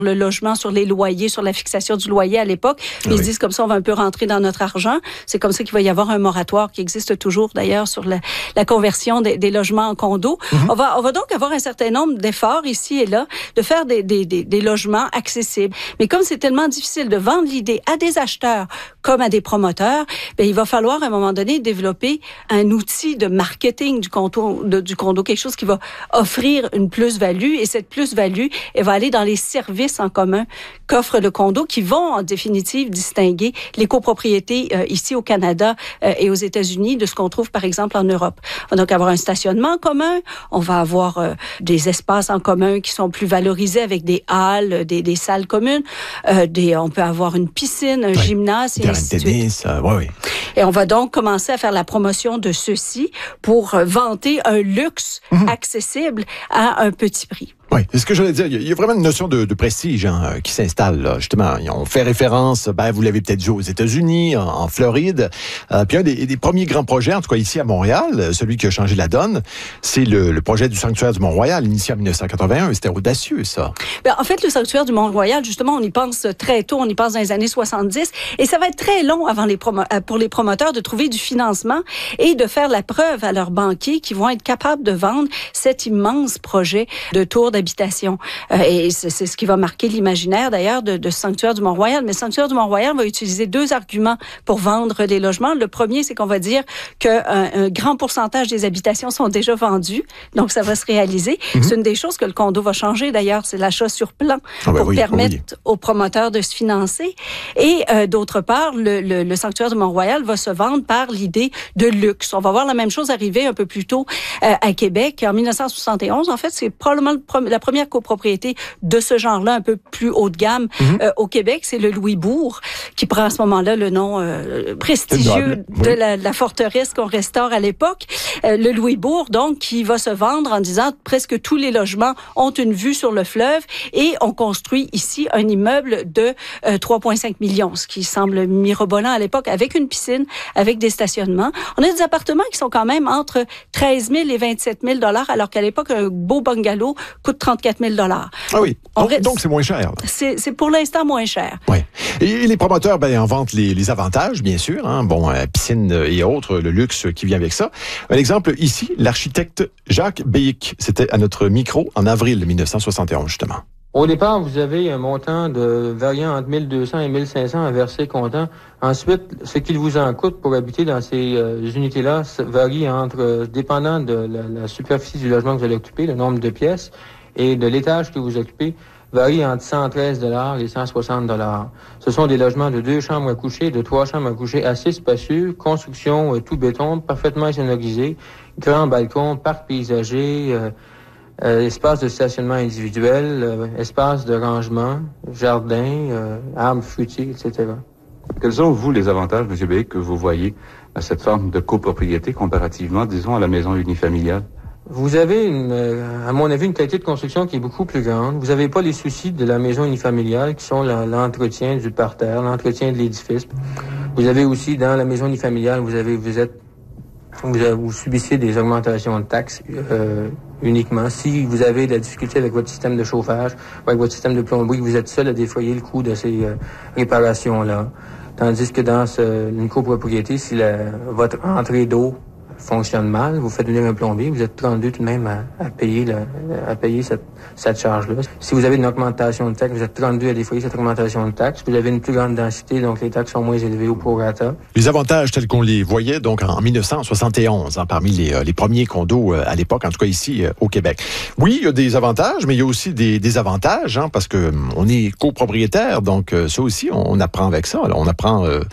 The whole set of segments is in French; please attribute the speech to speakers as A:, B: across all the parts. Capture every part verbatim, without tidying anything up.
A: le logement, sur les loyers, sur la fixation du loyer à l'époque. Ils oui. se disent comme ça, on va un peu rentrer dans notre argent. C'est comme ça qu'il va y avoir un moratoire qui existe toujours d'ailleurs sur la, la conversion des, des logements en condos. Mm-hmm. On va, on va donc avoir un certain nombre d'efforts ici et là de faire des, des, des, des logements accessibles. Mais comme c'est tellement difficile de vendre l'idée à des acheteurs comme à des promoteurs, bien, il va falloir à un moment donné développer un outil de marketing du condo, de, du condo, quelque chose qui va offrir une plus-value et cette plus-value, elle va aller dans les services en commun qu'offre le condo qui vont en définitive distinguer les copropriétés euh, ici au Canada euh, et aux États-Unis de ce qu'on trouve par exemple en Europe. On va donc avoir un stationnement en commun, on va avoir euh, des espaces en commun qui sont plus valorisés avec des halles, des, des salles communes, euh, des, on peut avoir une piscine, un oui. gymnase et ainsi de suite.
B: Tennis, euh, oui, oui.
A: Et on va donc commencer à faire la promotion de ceci pour vanter un luxe mmh. accessible à un petit prix.
B: Oui, c'est ce que j'allais dire. Il y a vraiment une notion de, de prestige hein, qui s'installe, là, justement. On fait référence, ben, vous l'avez peut-être vu aux États-Unis, en, en Floride. Euh, puis un des, des premiers grands projets, en tout cas ici à Montréal, celui qui a changé la donne, c'est le, le projet du sanctuaire du Mont-Royal, initié en dix-neuf cent quatre-vingt-un. C'était audacieux, ça.
A: Ben, en fait, le sanctuaire du Mont-Royal, justement, on y pense très tôt, on y pense dans les années soixante-dix, et ça va être très long avant les promo- pour les promoteurs de trouver du financement et de faire la preuve à leurs banquiers qui vont être capables de vendre cet immense projet de tour d'habitation. Euh, et c'est, c'est ce qui va marquer l'imaginaire, d'ailleurs, de, de Sanctuaire du Mont-Royal. Mais Sanctuaire du Mont-Royal va utiliser deux arguments pour vendre les logements. Le premier, c'est qu'on va dire qu'un un grand pourcentage des habitations sont déjà vendues, donc ça va se réaliser. Mm-hmm. C'est une des choses que le condo va changer, d'ailleurs, c'est l'achat sur plan ah ben pour oui, permettre oui. aux promoteurs de se financer. Et euh, d'autre part, le, le, le Sanctuaire du Mont-Royal va se vendre par l'idée de luxe. On va voir la même chose arriver un peu plus tôt euh, à Québec. En dix-neuf cent soixante et onze, en fait, c'est probablement le pre- la première copropriété de ce genre-là, un peu plus haut de gamme mm-hmm. euh, au Québec. C'est le Louisbourg qui prend à ce moment-là le nom euh, prestigieux oui. de la, la forteresse qu'on restaure à l'époque. Euh, le Louisbourg, donc, qui va se vendre en disant presque tous les logements ont une vue sur le fleuve et on construit ici un immeuble de euh, trois virgule cinq millions, ce qui semble mirobolant à l'époque, avec une piscine, avec des stationnements. On a des appartements qui sont quand même entre treize mille et vingt-sept mille dollars, alors qu'à l'époque, un beau bungalow coûte trente-quatre mille dollars.
B: Ah oui, donc,
A: reste...
B: donc c'est moins cher.
A: C'est, c'est pour l'instant moins cher.
B: Oui. Et les promoteurs, ben, en vantent les, les avantages, bien sûr. Hein. Bon, euh, piscine et autres, le luxe qui vient avec ça. Un exemple ici, l'architecte Jacques Béhic. C'était à notre micro en avril dix-neuf cent soixante et onze, justement.
C: Au départ, vous avez un montant de variant entre mille deux cents et mille cinq cents à verser comptant. Ensuite, ce qu'il vous en coûte pour habiter dans ces euh, unités-là varie entre, euh, dépendant de la, la superficie du logement que vous allez occuper, le nombre de pièces, et de l'étage que vous occupez, varie entre cent treize dollars et cent soixante dollars. Ce sont des logements de deux chambres à coucher, de trois chambres à coucher, assez spacieux, construction euh, tout béton, parfaitement sonorisé, grand balcon, parc paysager, euh, Euh, espace de stationnement individuel, euh, espace de rangement, jardin, euh, arbres fruitiers, et cetera.
D: Quels sont, vous, les avantages, M. Béhic, que vous voyez à cette forme de copropriété comparativement, disons, à la maison unifamiliale?
C: Vous avez, une, euh, à mon avis, une qualité de construction qui est beaucoup plus grande. Vous n'avez pas les soucis de la maison unifamiliale qui sont la, l'entretien du parterre, l'entretien de l'édifice. Vous avez aussi, dans la maison unifamiliale, vous avez, vous êtes Vous, vous subissez des augmentations de taxes euh, uniquement. Si vous avez de la difficulté avec votre système de chauffage ou avec votre système de plomberie, vous êtes seul à défrayer le coût de ces euh, réparations-là. Tandis que dans ce, une copropriété, si la, votre entrée d'eau fonctionne mal, vous faites venir un plombier, vous êtes trente-deux tout de même à, à payer, la, à payer cette, cette charge-là. Si vous avez une augmentation de taxes, vous êtes trente-deux à défrayer cette augmentation de taxes. Vous avez une plus grande densité, donc les taxes sont moins élevées au prorata.
B: Les avantages tels qu'on les voyait donc en dix-neuf cent soixante et onze, hein, parmi les, les premiers condos euh, à l'époque, en tout cas ici euh, au Québec. Oui, il y a des avantages, mais il y a aussi des désavantages, hein, parce que on est copropriétaire, donc euh, ça aussi, on, on apprend avec ça. Là, on apprend... Euh,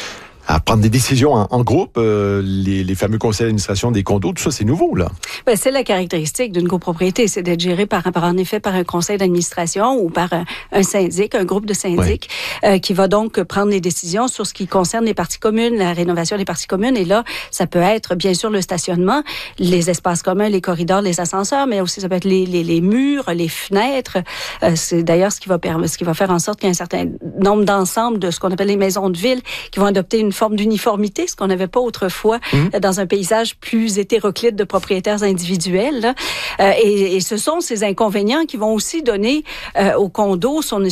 B: à prendre des décisions en, en groupe, euh, les, les fameux conseils d'administration des condos, tout ça, c'est nouveau, là.
A: Ben, c'est la caractéristique d'une copropriété, c'est d'être géré par, par, en effet, par un conseil d'administration ou par un, un syndic, un groupe de syndics, oui. euh, qui va donc prendre des décisions sur ce qui concerne les parties communes, la rénovation des parties communes. Et là, ça peut être, bien sûr, le stationnement, les espaces communs, les corridors, les ascenseurs, mais aussi ça peut être les, les, les murs, les fenêtres. Euh, c'est d'ailleurs ce qui va permettre, ce qui va faire en sorte qu'il y ait un certain nombre d'ensembles de ce qu'on appelle les maisons de ville qui vont adopter une forme d'uniformité, ce qu'on n'avait pas autrefois mmh. dans un paysage plus hétéroclite de propriétaires individuels. Là. Euh, et, et ce sont ces inconvénients qui vont aussi donner euh, au condo son,